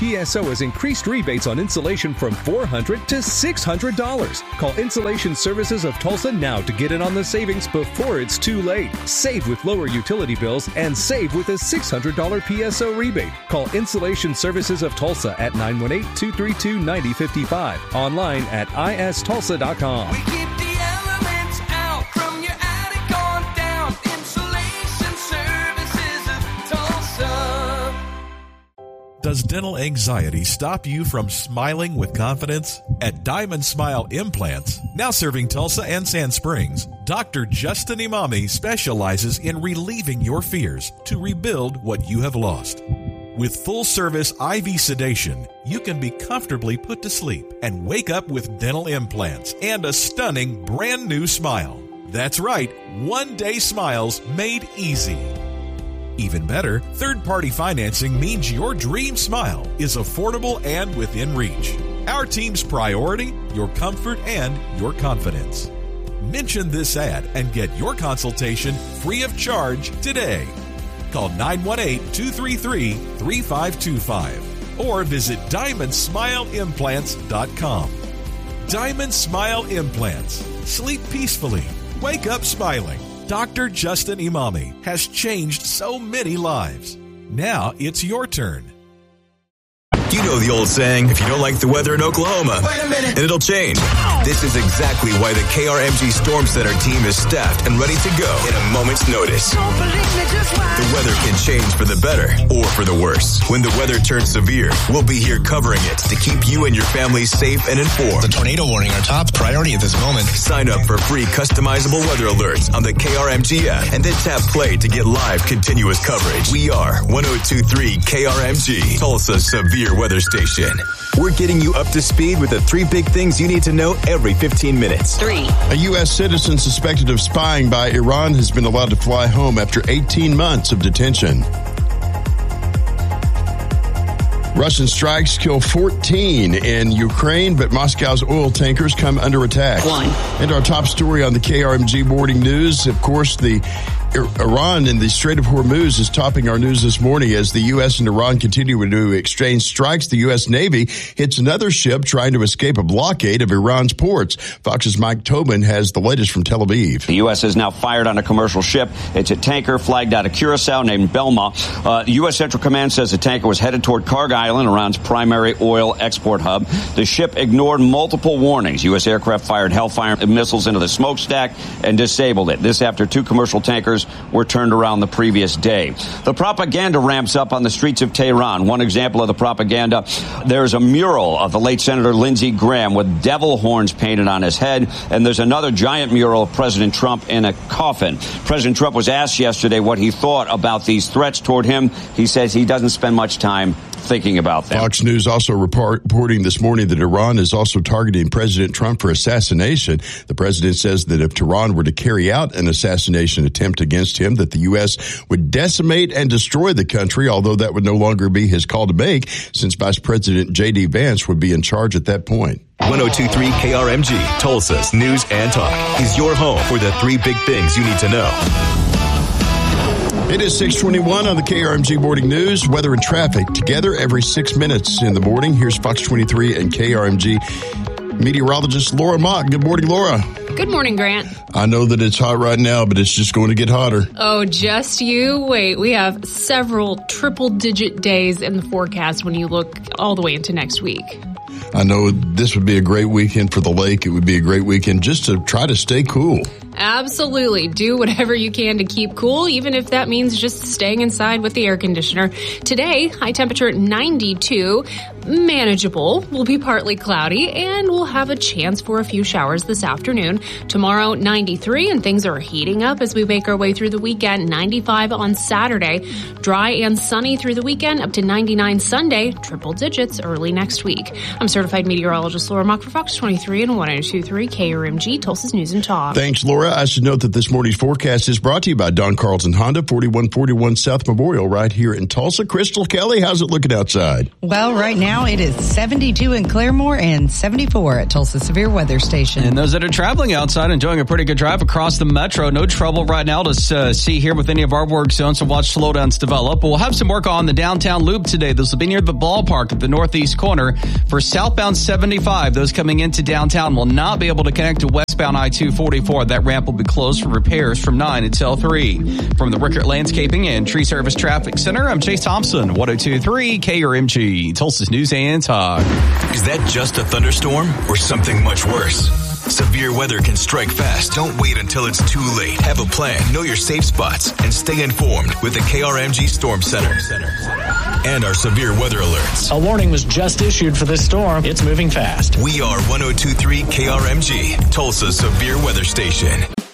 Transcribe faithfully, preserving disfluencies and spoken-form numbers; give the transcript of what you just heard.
P S O has increased rebates on insulation from four hundred dollars to six hundred dollars. Call Insulation Services of Tulsa now to get in on the savings before it's too late. Save with lower utility bills and save with a six hundred dollars P S O rebate. Call Insulation Services of Tulsa at nine one eight, two three two, nine zero five five. Online at I S tulsa dot com. We keep the elements out from your attic on down. Insulation Services of Tulsa. Does dental anxiety stop you from smiling with confidence? At Diamond Smile Implants, now serving Tulsa and Sand Springs, Doctor Justin Imami specializes in relieving your fears to rebuild what you have lost. With full-service I V sedation, you can be comfortably put to sleep and wake up with dental implants and a stunning brand new smile. That's right, one-day smiles made easy. Even better, third-party financing means your dream smile is affordable and within reach. Our team's priority, your comfort and your confidence. Mention this ad and get your consultation free of charge today. Call nine one eight, two three three, three five two five or visit diamond smile implants dot com. Diamond Smile Implants. Sleep peacefully. Wake up smiling. Doctor Justin Imami has changed so many lives. Now it's your turn. You know the old saying, if you don't like the weather in Oklahoma, Wait a minute. then it'll change. This is exactly why the K R M G Storm Center team is staffed and ready to go in a moment's notice. Don't believe me, just watch. The weather can change for the better or for the worse. When the weather turns severe, we'll be here covering it to keep you and your family safe and informed. The tornado warning, our top priority at this moment. Sign up for free customizable weather alerts on the K R M G app and then tap play to get live continuous coverage. We are one oh two point three K R M G, Tulsa's severe weather station. We're getting you up to speed with the three big things you need to know every fifteen minutes. Three. A U S citizen suspected of spying by Iran has been allowed to fly home after eighteen months of detention. Russian strikes kill fourteen in Ukraine, but Moscow's oil tankers come under attack. One. And our top story on the K R M G Morning News, of course, the Iran in the Strait of Hormuz is topping our news this morning as the U S and Iran continue to exchange strikes. The U S Navy hits another ship trying to escape a blockade of Iran's ports. Fox's Mike Tobin has the latest from Tel Aviv. The U S has now fired on a commercial ship. It's a tanker flagged out of Curacao named Belma. Uh, the U S Central Command says the tanker was headed toward Karg Island, Iran's primary oil export hub. The ship ignored multiple warnings. U S aircraft fired Hellfire missiles into the smokestack and disabled it. This after two commercial tankers were turned around the previous day. The propaganda ramps up on the streets of Tehran. One example of the propaganda, there's a mural of the late Senator Lindsey Graham with devil horns painted on his head, and there's another giant mural of President Trump in a coffin. President Trump was asked yesterday what he thought about these threats toward him. He says he doesn't spend much time thinking about them. Fox News also report, reporting this morning that Iran is also targeting President Trump for assassination. The president says that if Tehran were to carry out an assassination attempt against him, that the U S would decimate and destroy the country, although that would no longer be his call to make, since Vice President J D. Vance would be in charge at that point. one oh two point three K R M G, Tulsa's News and Talk, is your home for the three big things you need to know. It is six twenty-one on the K R M G Morning News. Weather and traffic together every six minutes in the morning. Here's Fox twenty-three and K R M G meteorologist Laura Mock. Good morning, Laura. Good morning, Grant. I know that it's hot right now, but it's just going to get hotter. Oh, just you wait. We have several triple-digit days in the forecast when you look all the way into next week. I know this would be a great weekend for the lake. It would be a great weekend just to try to stay cool. Absolutely. Do whatever you can to keep cool, even if that means just staying inside with the air conditioner. Today, high temperature at ninety-two, manageable. Will be partly cloudy, and we'll have a chance for a few showers this afternoon. Tomorrow, ninety-three, and things are heating up as we make our way through the weekend. ninety-five on Saturday. Dry and sunny through the weekend, up to ninety-nine Sunday. Triple digits early next week. I'm certified meteorologist Laura Mock for Fox twenty-three and one oh two point three K R M G, Tulsa's News and Talk. Thanks, Laura. Laura, I should note that this morning's forecast is brought to you by Don Carlson Honda, forty-one forty-one South Memorial, right here in Tulsa. Crystal Kelly, how's it looking outside? Well, right now it is seventy-two in Claremore and seventy-four at Tulsa Severe Weather Station. And those that are traveling outside, enjoying a pretty good drive across the metro. No trouble right now to uh, see here with any of our work zones, so watch slowdowns develop. But we'll have some work on the downtown loop today. This will be near the ballpark at the northeast corner. For southbound seventy-five, those coming into downtown will not be able to connect to westbound I two forty-four. That ramp will be closed for repairs from nine until three. From the Rickert Landscaping and Tree Service Traffic Center, I'm Chase Thompson, one oh two point three K R M G, Tulsa's News and Talk. Is that just a thunderstorm or something much worse? Severe weather can strike fast. Don't wait until it's too late. Have a plan, know your safe spots, and stay informed with the K R M G Storm Center and our severe weather alerts. A warning was just issued for this storm. It's moving fast. We are one oh two point three K R M G, Tulsa's severe weather station.